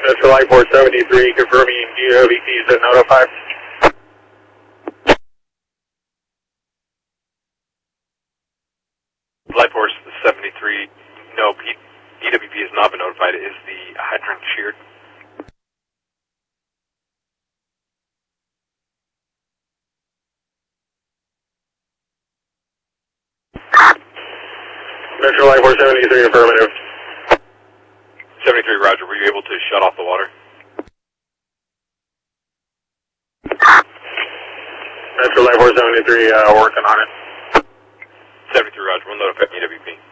Metro Light 473, confirming DOVP is at notified. Light Force 73, no, DWP has not been notified. Is the hydrant sheared? Metro Light 473, affirmative. 73, roger. Were you able to shut off the water? Metro Light 473, working on it. 73, roger. We'll notify DWP.